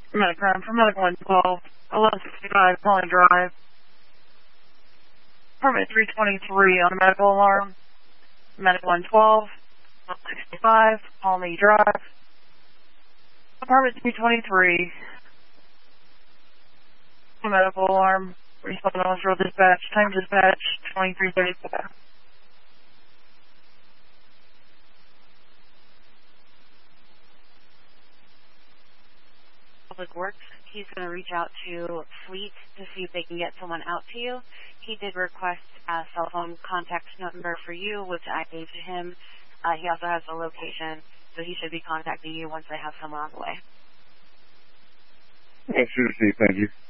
Medicare for Medical 112, 1165 Colony Drive. Permit 323 on a medical alarm. Medical 112, 1165 Colony Drive. Apartment 323. Medical alarm. Respond to Road Dispatch. Time dispatch 2335. Public Works, he's going to reach out to Fleet to see if they can get someone out to you. He did request a cell phone contact number for you, which I gave to him. He also has a location, so he should be contacting you once they have someone on the way. Yes, thank you.